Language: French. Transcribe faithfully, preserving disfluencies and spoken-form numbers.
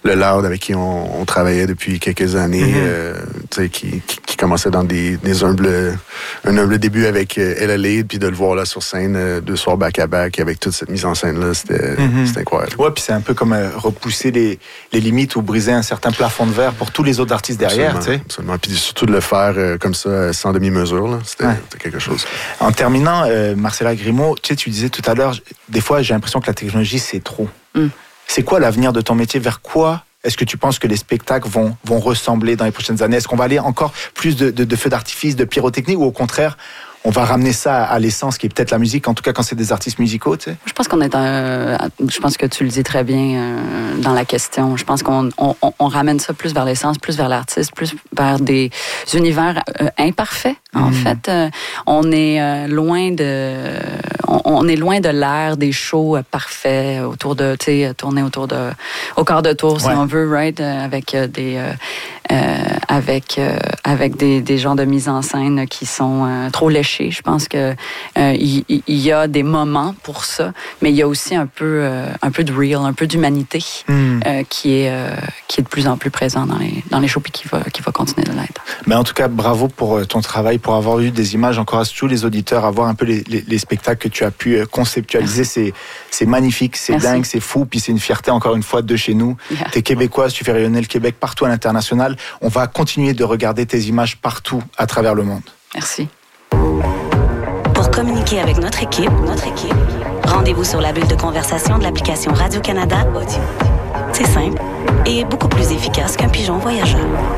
le Loud avec qui on, on travaillait depuis quelques années, mm-hmm. euh, tu sais, qui, qui, qui commençait dans des, des humbles, un humble début avec euh, Ella Lead, puis de le voir là sur scène euh, deux soirs back-à-back avec toute cette mise en scène-là, c'était, mm-hmm. c'était incroyable. Ouais, puis c'est un peu comme euh, repousser les, les limites ou briser un certain plafond de verre pour tous les autres artistes derrière, tu sais. Absolument, puis surtout de le faire euh, comme ça, sans demi-mesure, là, c'était, ouais. c'était quelque chose. En terminant, euh, Marcella Grimaud, tu sais, tu disais tout à l'heure, des fois j'ai l'impression que la technologie c'est trop. Mm. C'est quoi l'avenir de ton métier? Vers quoi est-ce que tu penses que les spectacles vont, vont ressembler dans les prochaines années? Est-ce qu'on va aller encore plus de, de, de feux d'artifice, de pyrotechnie, ou au contraire, on va ramener ça à l'essence qui est peut-être la musique, en tout cas quand c'est des artistes musicaux, tu sais? Je pense qu'on est un, je pense que tu le dis très bien euh, dans la question. Je pense qu'on on, on ramène ça plus vers l'essence, plus vers l'artiste, plus vers des univers euh, imparfaits. En mmh. fait, euh, on est euh, loin de, on, on est loin de l'ère des shows euh, parfaits autour de, tu sais, tourner autour de, au quart de tour, si ouais. on veut, right, euh, avec euh, des, euh, euh, avec euh, avec des, des genres de mise en scène qui sont euh, trop léchés. Je pense que euh, il, il y a des moments pour ça, mais il y a aussi un peu euh, un peu de real, un peu d'humanité mmh. euh, qui est euh, qui est de plus en plus présent dans les dans les shows, puis qui va qui va continuer de l'être. Mais en tout cas, bravo pour ton travail, pour avoir eu des images. Encourage tous les auditeurs à voir un peu les, les, les spectacles que tu as pu conceptualiser. C'est, c'est magnifique, c'est Merci. dingue, c'est fou, puis c'est une fierté encore une fois de chez nous. Yeah. T'es québécoise, tu fais rayonner le Québec partout à l'international. On va continuer de regarder tes images partout à travers le monde. Merci. Pour communiquer avec notre équipe, notre équipe, rendez-vous sur la bulle de conversation de l'application Radio-Canada Audio. C'est simple et beaucoup plus efficace qu'un pigeon voyageur.